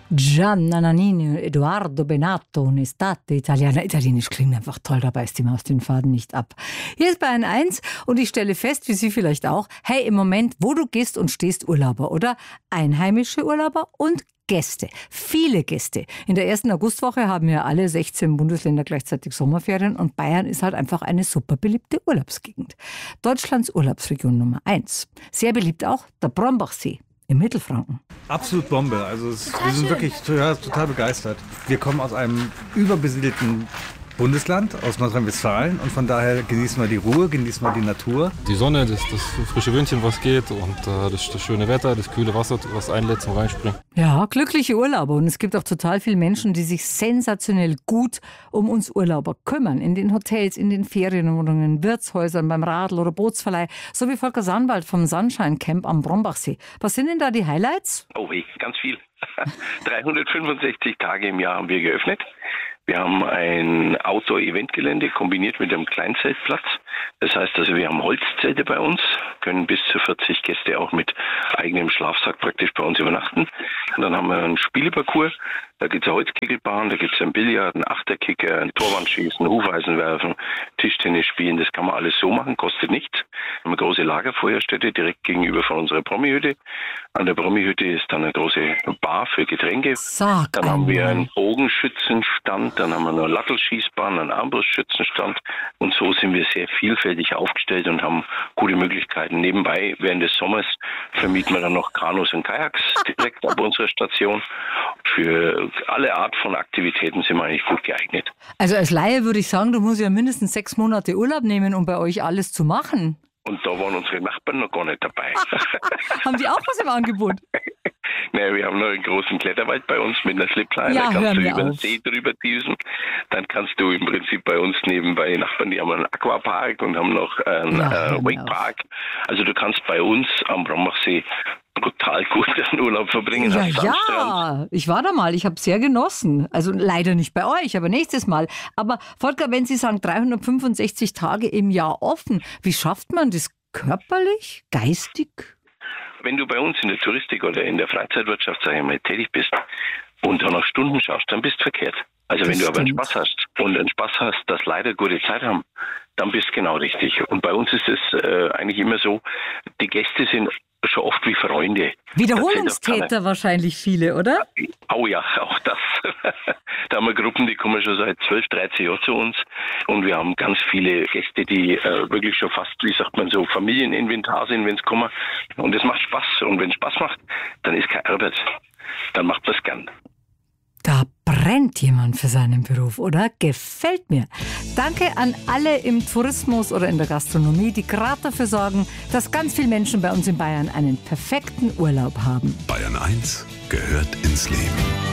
Gianna Nannini, Edoardo Bennato, Un'estate italiana. Italienisch klingt einfach toll, dabei ist die Maus den Faden nicht ab. Hier ist Bayern 1 und ich stelle fest, wie Sie vielleicht auch, hey, im Moment, wo du gehst und stehst, Urlauber, oder? Einheimische Urlauber und Gäste, viele Gäste. In der ersten Augustwoche haben ja alle 16 Bundesländer gleichzeitig Sommerferien und Bayern ist halt einfach eine super beliebte Urlaubsgegend. Deutschlands Urlaubsregion Nummer 1. Sehr beliebt auch der Brombachsee im Mittelfranken. Absolut Bombe. Also wir sind wirklich total begeistert. Wir kommen aus einem überbesiedelten Bundesland, aus Nordrhein-Westfalen, und von daher genießen wir die Ruhe, genießen wir die Natur. Die Sonne, das frische Windchen, was geht, und das schöne Wetter, das kühle Wasser, was einlädt zum Reinspringen. Ja, glückliche Urlauber. Und es gibt auch total viele Menschen, die sich sensationell gut um uns Urlauber kümmern. In den Hotels, in den Ferienwohnungen, Wirtshäusern, beim Radl- oder Bootsverleih. So wie Volker Sandwald vom Sunshine Camp am Brombachsee. Was sind denn da die Highlights? Oh, ganz viel. 365 Tage im Jahr haben wir geöffnet. Wir haben ein Outdoor-Event-Gelände kombiniert mit einem Kleinzeltplatz. Das heißt also, wir haben Holzzelte bei uns, können bis zu 40 Gäste auch mit eigenem Schlafsack praktisch bei uns übernachten. Und dann haben wir einen Spieleparcours. Da gibt es eine Holzkegelbahn, da gibt es ein Billard, einen Achterkicker, ein Torwandschießen, Hufeisenwerfen, Tischtennis spielen. Das kann man alles so machen, kostet nichts. Wir haben eine große Lagerfeuerstätte direkt gegenüber von unserer Promihütte. An der Promihütte ist dann eine große Bar für Getränke. Dann haben wir einen Bogenschützenstand, dann haben wir eine Lattelschießbahn, einen Armbrustschützenstand. Und so sind wir sehr vielfältig aufgestellt und haben gute Möglichkeiten. Nebenbei, während des Sommers, vermieten wir dann noch Kanus und Kajaks direkt ab unserer Station. Für alle Art von Aktivitäten sind wir eigentlich gut geeignet. Also als Laie würde ich sagen, du musst ja mindestens 6 Monate Urlaub nehmen, um bei euch alles zu machen. Und da waren unsere Nachbarn noch gar nicht dabei. Haben die auch was im Angebot? Naja, wir haben noch einen großen Kletterwald bei uns mit einer Slipline. Ja, da kannst du über auf. den See drüber düsen. Dann kannst du im Prinzip bei uns nebenbei Nachbarn, die haben einen Aquapark und haben noch einen Wakepark. Also du kannst bei uns am Brombachsee brutal gut den Urlaub verbringen. Ja, ich war da mal, ich habe sehr genossen. Also leider nicht bei euch, aber nächstes Mal. Aber Volker, wenn Sie sagen 365 Tage im Jahr offen, wie schafft man das körperlich, geistig? Wenn du bei uns in der Touristik oder in der Freizeitwirtschaft, sag ich mal, tätig bist und dann noch Stunden schaffst, dann bist du verkehrt. Also wenn du aber einen Spaß hast und einen Spaß hast, dass leider gute Zeit haben, dann bist du genau richtig. Und bei uns ist es eigentlich immer so, die Gäste sind schon oft wie Freunde. Wiederholungstäter wahrscheinlich viele, oder? Oh ja, auch das. Da haben wir Gruppen, die kommen schon seit 12, 13 Jahren zu uns. Und wir haben ganz viele Gäste, die wirklich schon fast, wie sagt man so, Familieninventar sind, wenn es kommen. Und es macht Spaß. Und wenn es Spaß macht, dann ist keine Arbeit. Dann macht man es gern. Da brennt jemand für seinen Beruf, oder? Gefällt mir. Danke an alle im Tourismus oder in der Gastronomie, die gerade dafür sorgen, dass ganz viele Menschen bei uns in Bayern einen perfekten Urlaub haben. Bayern 1 gehört ins Leben.